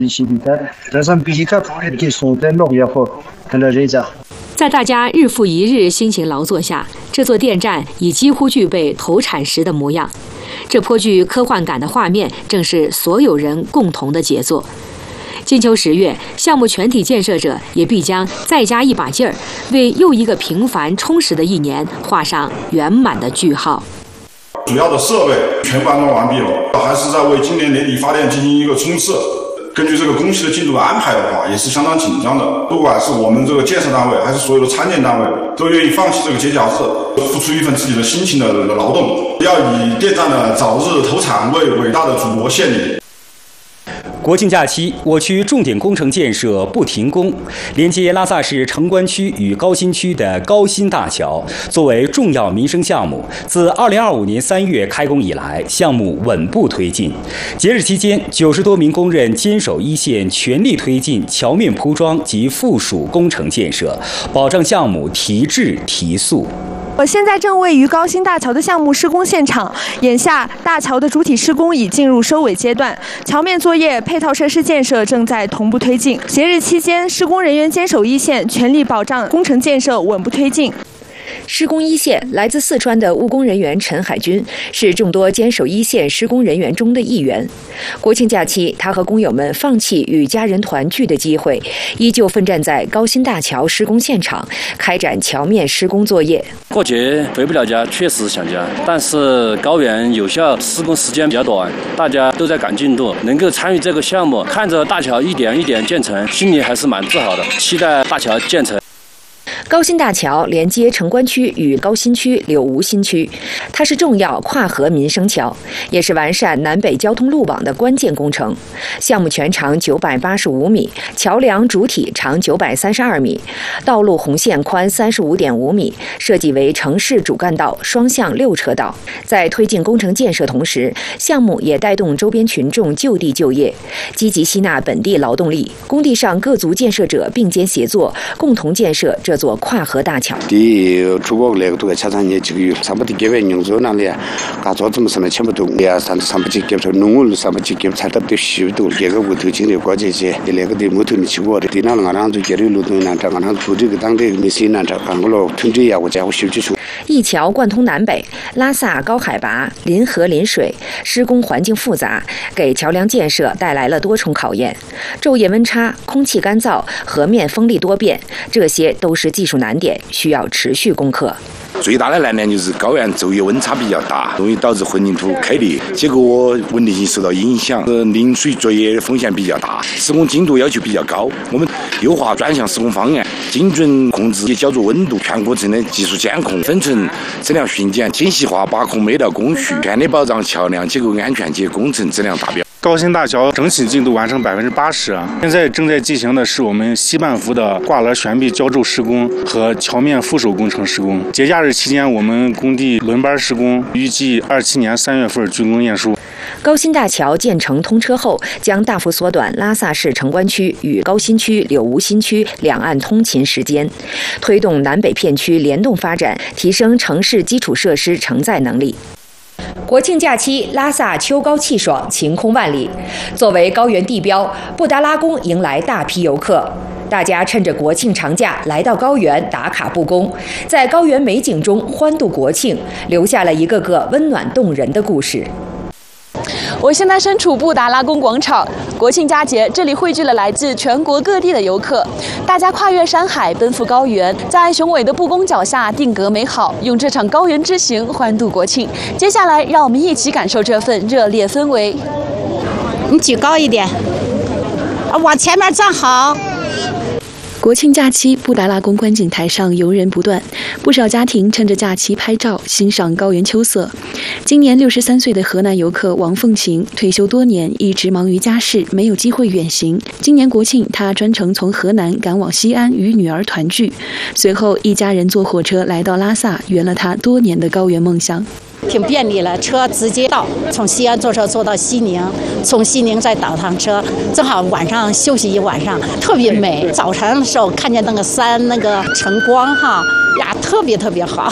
在大家日复一日辛勤劳作下，这座电站已几乎具备投产时的模样。这颇具科幻感的画面，正是所有人共同的杰作。金秋10月，项目全体建设者也必将再加一把劲儿，为又一个平凡充实的一年画上圆满的句号。 主要的设备全部安装完毕了，还是在为今年年底发电进行一个冲刺。根据这个工期的进度安排的话，也是相当紧张的。不管是我们这个建设单位，还是所有的参建单位，都愿意放弃这个节假日，付出一份自己的辛勤的劳动，要以电站的早日投产为伟大的祖国献礼。 国庆假期，我区重点工程建设不停工。连接拉萨市城关区与高新区的高新大桥，作为重要民生项目，自2025年3月开工以来，项目稳步推进。节日期间，90多名工人坚守一线，全力推进桥面铺装及附属工程建设，保障项目提质提速。 我现在正位于高新大桥的项目施工现场，眼下大桥的主体施工已进入收尾阶段，桥面作业、配套设施建设正在同步推进。节日期间，施工人员坚守一线，全力保障工程建设稳步推进。 施工一线，来自四川的务工人员陈海军是众多坚守一线施工人员中的一员。国庆假期，他和工友们放弃与家人团聚的机会，依旧奋战在高新大桥施工现场，开展桥面施工作业。 过节回不了家，确实想家，但是高原有效施工时间比较短，大家都在赶进度，能够参与这个项目，看着大桥一点一点建成，心里还是蛮自豪的，期待大桥建成。 高新大桥连接城关区与高新区、柳吴新区，它是重要跨河民生桥，也是完善南北交通路网的关键工程。项目全长985米，桥梁主体长932米，道路红线宽35.5米，设计为城市主干道双向6车道。在推进工程建设同时，项目也带动周边群众就地就业，积极吸纳本地劳动力。工地上各族建设者并肩协作，共同建设这座跨河大桥。 第出国那个都在桥上也几个月，上不得几万用着那里，干做怎么什么全部都呀，上不起给说农务上不起给才到的许多，这个屋头经历过这些，那个的木头你去过的，对那俺让就接的路东南站，俺让住这个当地没谁南站，看过了屯这呀，我家伙修起出。 一桥贯通南北，拉萨高海拔，临河临水，施工环境复杂，给桥梁建设带来了多重考验。昼夜温差、空气干燥、河面风力多变，这些都是技术难点，需要持续攻克。 最大的难点就是高原昼夜温差比较大，容易导致混凝土开裂，结果稳定性受到影响，临水作业风险比较大，施工精度要求比较高。我们优化专项施工方案，精准控制焦灼温度，全过程的技术监控、分层质量巡检，精细化把控每道工序，全力保障桥梁结构安全及工程质量达标。 高新大桥整体进度完成80%，现在正在进行的是我们西半幅的挂栏悬臂浇筑施工和桥面附属工程施工。节假日期间，我们工地轮班施工，预计27年3月份竣工验收。 高新大桥建成通车后，将大幅缩短拉萨市城关区与高新区、柳吴新区两岸通勤时间，推动南北片区联动发展，提升城市基础设施承载能力。国庆假期，拉萨秋高气爽，晴空万里。作为高原地标，布达拉宫迎来大批游客。大家趁着国庆长假来到高原打卡布宫，在高原美景中欢度国庆，留下了一个个温暖动人的故事。 我现在身处布达拉宫广场，国庆佳节，这里汇聚了来自全国各地的游客，大家跨越山海，奔赴高原，在雄伟的布宫脚下定格美好，用这场高原之行欢度国庆。接下来，让我们一起感受这份热烈氛围。 你举高一点，往前面站好。 国庆假期，布达拉宫观景台上游人不断，不少家庭趁着假期拍照，欣赏高原秋色。今年63岁的河南游客王凤琴，退休多年，一直忙于家事，没有机会远行。今年国庆，她专程从河南赶往西安与女儿团聚，随后一家人坐火车来到拉萨，圆了她多年的高原梦想。 挺便利了，车直接到，从西安坐车坐到西宁，从西宁再倒趟车，正好晚上休息一晚上，特别美。早晨的时候看见那个山那个晨光哈呀，特别好。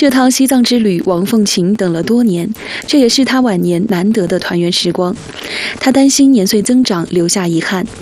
这趟西藏之旅，王凤琴等了多年，这也是她晚年难得的团圆时光。她担心年岁增长留下遗憾，